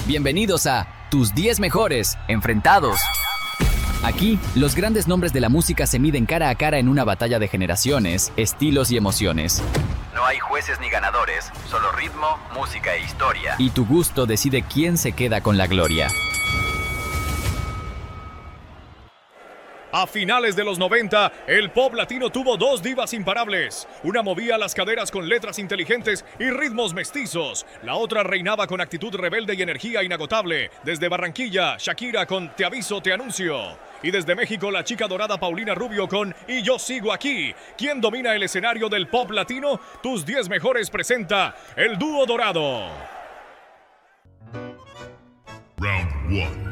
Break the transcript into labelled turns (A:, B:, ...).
A: Bienvenidos a Tus 10 Mejores Enfrentados. Aquí, los grandes nombres de la música se miden cara a cara en una batalla de generaciones, estilos y emociones.
B: No hay jueces ni ganadores, solo ritmo, música e historia.
A: Y tu gusto decide quién se queda con la gloria.
C: A finales de los 90, el pop latino tuvo dos divas imparables. Una movía las caderas con letras inteligentes y ritmos mestizos. La otra reinaba con actitud rebelde y energía inagotable. Desde Barranquilla, Shakira con Te aviso, te anuncio. Y desde México, la chica dorada Paulina Rubio con Y yo sigo aquí. ¿Quién domina el escenario del pop latino? Tus 10 Mejores presenta el dúo dorado.
D: Round 1.